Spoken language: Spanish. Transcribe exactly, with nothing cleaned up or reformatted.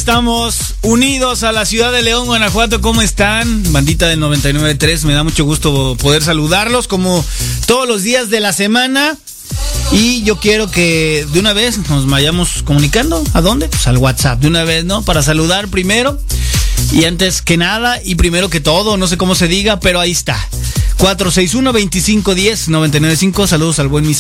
estamos unidos a la ciudad de León, Guanajuato. ¿Cómo están? Bandita del noventa y nueve punto tres, me da mucho gusto poder saludarlos como todos los días de la semana. Y yo quiero que de una vez nos vayamos comunicando. ¿A dónde? Pues al WhatsApp, de una vez, ¿no? Para saludar primero. Y antes que nada, y primero que todo, no sé cómo se diga, pero ahí está. cuatro seis uno, veinticinco diez, noventa y nueve punto cinco. Saludos al buen Misa.